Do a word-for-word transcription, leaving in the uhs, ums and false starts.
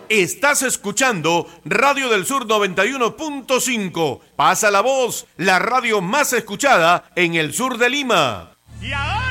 Estás escuchando Radio del Sur noventa y uno punto cinco. Pasa la voz, la radio más escuchada en el sur de Lima. Y ahora